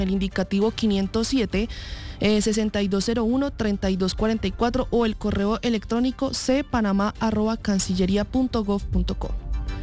el indicativo 507 6201-3244 o el correo electrónico cpanama@cancillería.gov.co.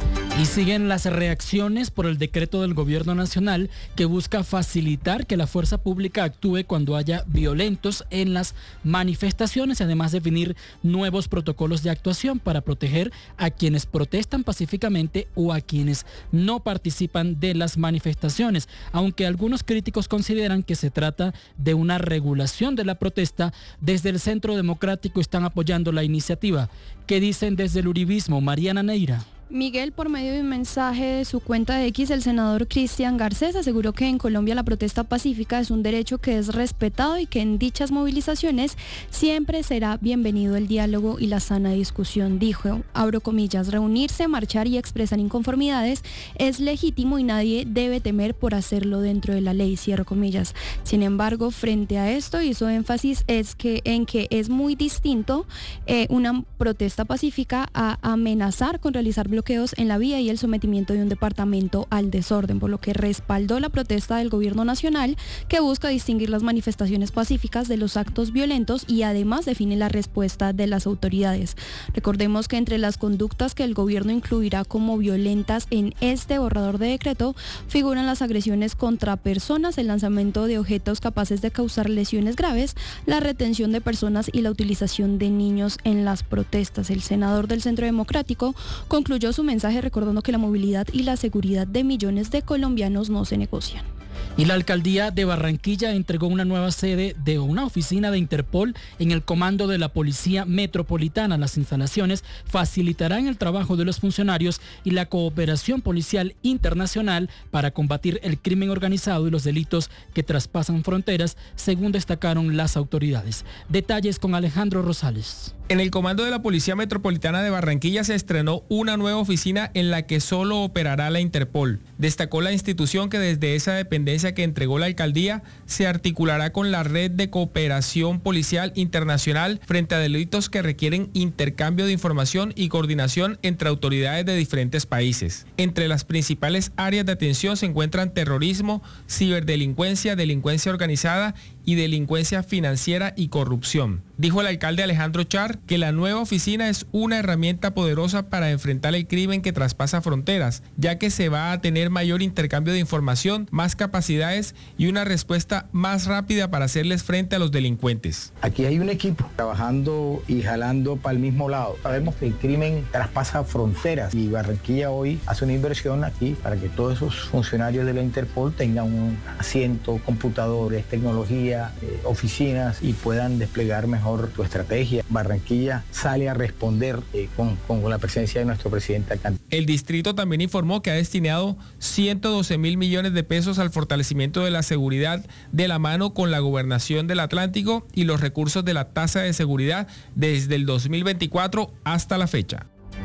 Y siguen las reacciones por el decreto del gobierno nacional que busca facilitar que la fuerza pública actúe cuando haya violentos en las manifestaciones y además definir nuevos protocolos de actuación para proteger a quienes protestan pacíficamente o a quienes no participan de las manifestaciones. Aunque algunos críticos consideran que se trata de una regulación de la protesta, desde el Centro Democrático están apoyando la iniciativa. ¿Qué dicen desde el uribismo? Mariana Neira. Miguel, por medio de un mensaje de su cuenta de X, el senador Cristian Garcés aseguró que en Colombia la protesta pacífica es un derecho que es respetado y que en dichas movilizaciones siempre será bienvenido el diálogo y la sana discusión. Dijo, abro comillas, reunirse, marchar y expresar inconformidades es legítimo y nadie debe temer por hacerlo dentro de la ley, cierro comillas. Sin embargo, frente a esto hizo énfasis en que es muy distinto una protesta pacífica a amenazar con realizar bloqueos en la vía y el sometimiento de un departamento al desorden, por lo que respaldó la protesta del gobierno nacional que busca distinguir las manifestaciones pacíficas de los actos violentos y además define la respuesta de las autoridades. Recordemos que entre las conductas que el gobierno incluirá como violentas en este borrador de decreto figuran las agresiones contra personas, el lanzamiento de objetos capaces de causar lesiones graves, la retención de personas y la utilización de niños en las protestas. El senador del Centro Democrático concluyó su mensaje recordando que la movilidad y la seguridad de millones de colombianos no se negocian. Y la alcaldía de Barranquilla entregó una nueva sede de una oficina de Interpol en el comando de la Policía Metropolitana. Las instalaciones facilitarán el trabajo de los funcionarios y la cooperación policial internacional para combatir el crimen organizado y los delitos que traspasan fronteras, según destacaron las autoridades. Detalles con Alejandro Rosales. En el comando de la Policía Metropolitana de Barranquilla se estrenó una nueva oficina en la que solo operará la Interpol. Destacó la institución que desde esa dependencia que entregó la alcaldía se articulará con la red de cooperación policial internacional frente a delitos que requieren intercambio de información y coordinación entre autoridades de diferentes países. Entre las principales áreas de atención se encuentran terrorismo, ciberdelincuencia, delincuencia organizada y delincuencia financiera y corrupción. Dijo el alcalde Alejandro Char que la nueva oficina es una herramienta poderosa para enfrentar el crimen que traspasa fronteras, ya que se va a tener mayor intercambio de información, más capacidades y una respuesta más rápida para hacerles frente a los delincuentes. Aquí hay un equipo trabajando y jalando para el mismo lado. Sabemos que el crimen traspasa fronteras y Barranquilla hoy hace una inversión aquí para que todos esos funcionarios de la Interpol tengan un asiento, computadores, tecnología, oficinas y puedan desplegar mejor su estrategia. Barranquilla sale a responder con la presencia de nuestro presidente acá. El distrito también informó que ha destinado 112.000 millones de pesos al fortalecimiento de la seguridad de la mano con la Gobernación del Atlántico y los recursos de la tasa de seguridad desde el 2024 hasta la fecha.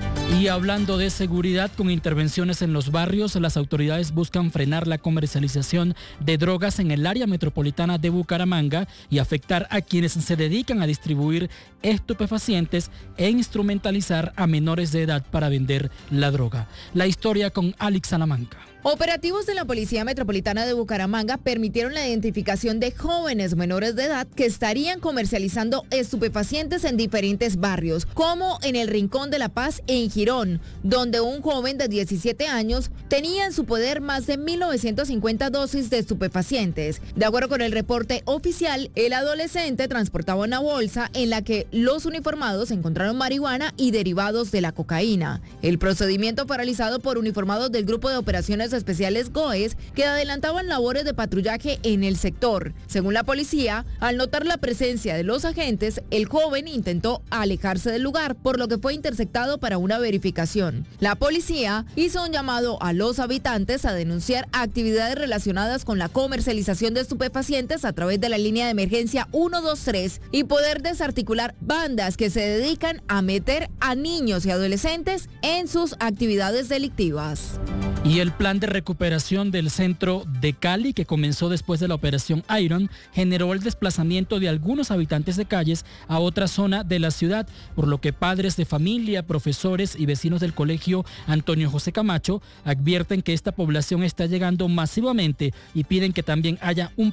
Y hablando de seguridad, con intervenciones en los barrios, las autoridades buscan frenar la comercialización de drogas en el área metropolitana de Bucaramanga y afectar a quienes se dedican a distribuir estupefacientes e instrumentalizar a menores de edad para vender la droga. La historia con Alex Salamanca. Operativos de la Policía Metropolitana de Bucaramanga permitieron la identificación de jóvenes menores de edad que estarían comercializando estupefacientes en diferentes barrios, como en el Rincón de la Paz en Girón, donde un joven de 17 años tenía en su poder más de 1.950 dosis de estupefacientes. De acuerdo con el reporte oficial, el adolescente transportaba una bolsa en la que los uniformados encontraron marihuana y derivados de la cocaína. El procedimiento fue realizado por uniformados del Grupo de Operaciones Especiales GOES que adelantaban labores de patrullaje en el sector. Según la policía, al notar la presencia de los agentes, el joven intentó alejarse del lugar, por lo que fue interceptado para una verificación. La policía hizo un llamado a los habitantes a denunciar actividades relacionadas con la comercialización de estupefacientes a través de la línea de emergencia 123 y poder desarticular bandas que se dedican a meter a niños y adolescentes en sus actividades delictivas. Y el plan de recuperación del centro de Cali, que comenzó después de la operación Iron, generó el desplazamiento de algunos habitantes de calles a otra zona de la ciudad, por lo que padres de familia, profesores y vecinos del colegio Antonio José Camacho advierten que esta población está llegando masivamente y piden que también haya un